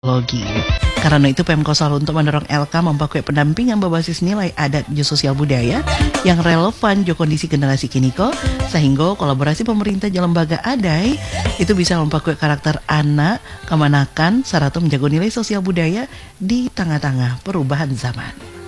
Logi. Karena itu Pemko selalu untuk mendorong LK mempakai pendampingan berbasis nilai adat sosial budaya yang relevan jo kondisi generasi kiniko, sehingga kolaborasi pemerintah dan lembaga adai itu bisa mempakai karakter anak, kemanakan, serta menjaga nilai sosial budaya di tengah-tengah perubahan zaman.